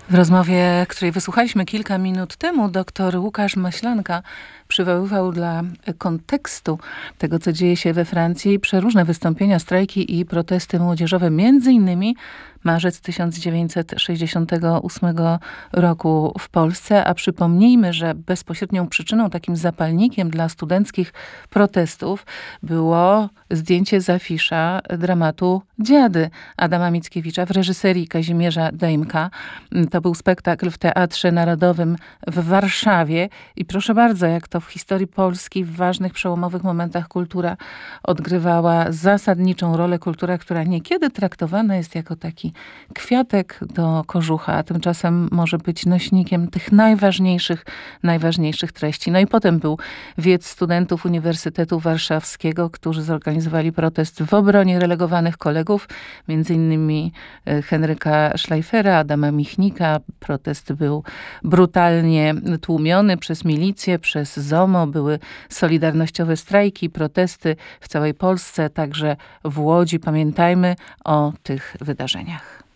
W rozmowie, której wysłuchaliśmy kilka minut temu, dr Łukasz Maślanka przywoływał dla kontekstu tego, co dzieje się we Francji, przeróżne wystąpienia, strajki i protesty młodzieżowe, między innymi marzec 1968 roku w Polsce, a przypomnijmy, że bezpośrednią przyczyną, takim zapalnikiem dla studenckich protestów było zdjęcie z afisza dramatu Dziady Adama Mickiewicza w reżyserii Kazimierza Dejmka. To był spektakl w Teatrze Narodowym w Warszawie i proszę bardzo, jak to w historii Polski w ważnych, przełomowych momentach kultura odgrywała zasadniczą rolę. Kultura, która niekiedy traktowana jest jako taki kwiatek do kożucha, a tymczasem może być nośnikiem tych najważniejszych treści. No i potem był wiec studentów Uniwersytetu Warszawskiego, którzy zorganizowali protest w obronie relegowanych kolegów, między innymi Henryka Szlajfera, Adama Michnika. Protest był brutalnie tłumiony przez milicję, przez ZOMO. Były solidarnościowe strajki, protesty w całej Polsce, także w Łodzi. Pamiętajmy o tych wydarzeniach.